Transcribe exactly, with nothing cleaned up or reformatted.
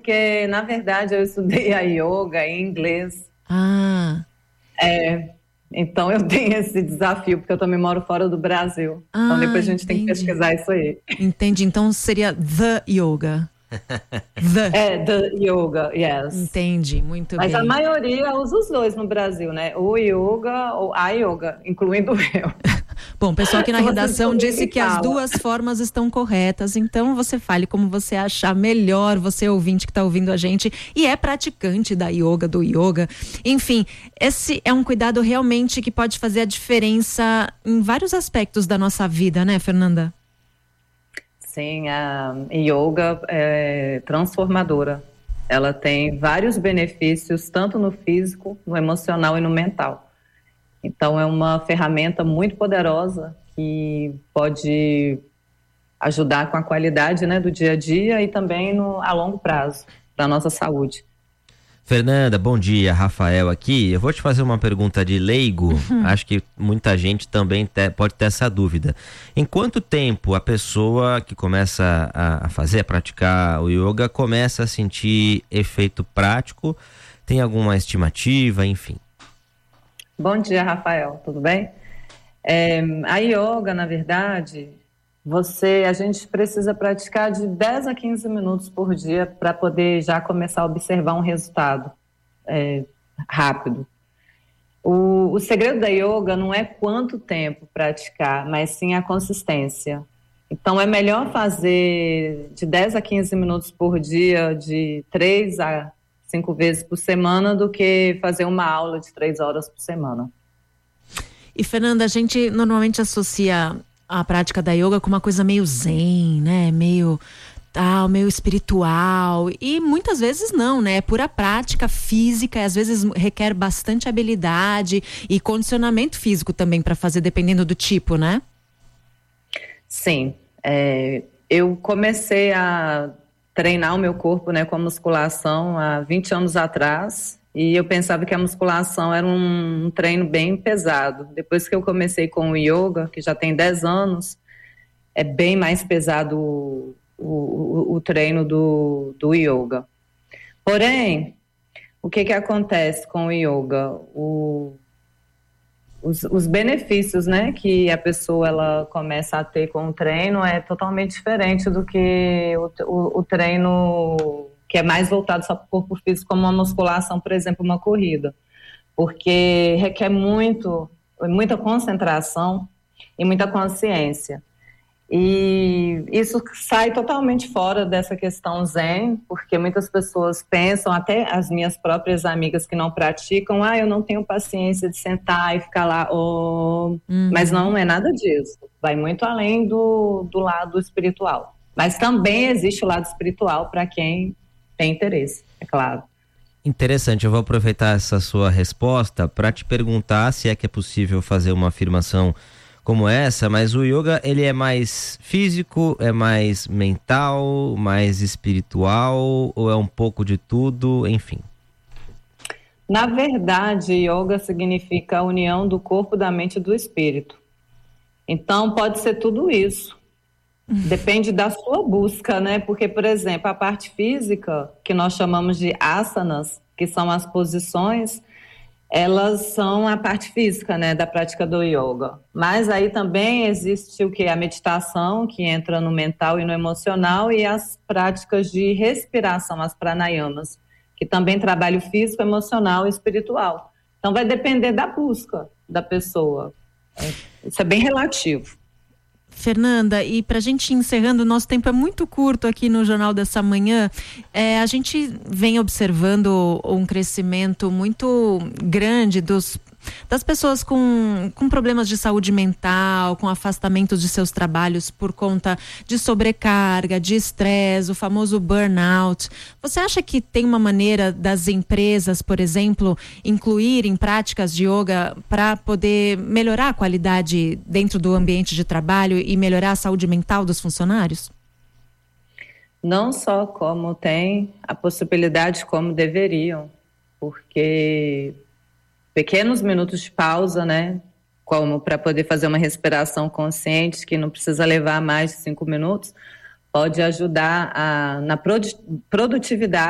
porque, na verdade, eu estudei a yoga em inglês. Ah. É, então eu tenho esse desafio, porque eu também moro fora do Brasil. Ah, então depois a gente entendi. tem que pesquisar isso aí. Entendi, então seria the yoga. The. É, the yoga, yes. Entendi, muito Mas bem. a maioria usa os dois no Brasil, né? O yoga ou a yoga, incluindo eu. Bom, o pessoal aqui na redação disse que as fala. duas formas estão corretas, então você fale como você achar melhor, você ouvinte que está ouvindo a gente e é praticante da yoga, do yoga. Enfim, esse é um cuidado realmente que pode fazer a diferença em vários aspectos da nossa vida, né, Fernanda? Sim, a yoga é transformadora. Ela tem vários benefícios, tanto no físico, no emocional e no mental. Então, é uma ferramenta muito poderosa que pode ajudar com a qualidade, né, do dia a dia e também no, a longo prazo, para a nossa saúde. Fernanda, bom dia, Rafael aqui. Eu vou te fazer uma pergunta de leigo, uhum. Acho que muita gente também te, pode ter essa dúvida. Em quanto tempo a pessoa que começa a, a fazer, a praticar o yoga, começa a sentir efeito prático? Tem alguma estimativa, enfim? Bom dia, Rafael, tudo bem? É, a yoga, na verdade, você, a gente precisa praticar de dez a quinze minutos por dia para poder já começar a observar um resultado é, rápido. O, o segredo da yoga não é quanto tempo praticar, mas sim a consistência. Então, é melhor fazer de dez a quinze minutos por dia, de três a cinco vezes por semana, do que fazer uma aula de três horas por semana. E, Fernanda, a gente normalmente associa a prática da yoga com uma coisa meio zen, né? Meio tal, meio espiritual. E muitas vezes não, né? É pura prática física, e às vezes requer bastante habilidade e condicionamento físico também para fazer, dependendo do tipo, né? Sim. É, eu comecei a treinar o meu corpo, né, com a musculação há vinte anos atrás, e eu pensava que a musculação era um, um treino bem pesado. Depois que eu comecei com o yoga, que já tem dez anos, é bem mais pesado o, o, o treino do, do yoga. Porém, o que que acontece com o yoga? O, os, os benefícios, né, que a pessoa ela começa a ter com o treino é totalmente diferente do que o, o, o treino que é mais voltado só para o corpo físico, como uma musculação, por exemplo, uma corrida. Porque requer muito, muita concentração e muita consciência. E isso sai totalmente fora dessa questão zen, porque muitas pessoas pensam, até as minhas próprias amigas que não praticam, ah, eu não tenho paciência de sentar e ficar lá, oh. Uhum. Mas não é nada disso. Vai muito além do, do lado espiritual. Mas também existe o lado espiritual para quem tem interesse, é claro. Interessante, eu vou aproveitar essa sua resposta para te perguntar se é que é possível fazer uma afirmação como essa, mas o yoga, ele é mais físico, é mais mental, mais espiritual, ou é um pouco de tudo, enfim? Na verdade, yoga significa a união do corpo, da mente e do espírito. Então, pode ser tudo isso. Depende da sua busca, né? Porque, por exemplo, a parte física, que nós chamamos de asanas, que são as posições, elas são a parte física, né, da prática do yoga. Mas aí também existe o que? A meditação, que entra no mental e no emocional, e as práticas de respiração, as pranayamas, que também trabalham o físico, emocional e espiritual. Então vai depender da busca da pessoa. Isso é bem relativo. Fernanda, e para a gente ir encerrando, o nosso tempo é muito curto aqui no Jornal dessa Manhã. É, a gente vem observando um crescimento muito grande dos, das pessoas com, com problemas de saúde mental, com afastamento de seus trabalhos por conta de sobrecarga, de estresse, o famoso burnout. Você acha que tem uma maneira das empresas, por exemplo, incluírem práticas de yoga para poder melhorar a qualidade dentro do ambiente de trabalho e melhorar a saúde mental dos funcionários? Não só como tem a possibilidade, como deveriam, porque pequenos minutos de pausa, né, como para poder fazer uma respiração consciente, que não precisa levar mais de cinco minutos, pode ajudar a, na produtividade